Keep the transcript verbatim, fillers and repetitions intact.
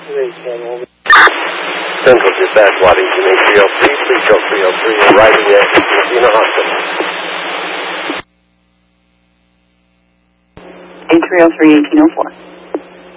Central Dispatch, Waddington, eight three oh three, please go three oh three, arriving at Messina Hospital. eight three oh three, eighteen oh four.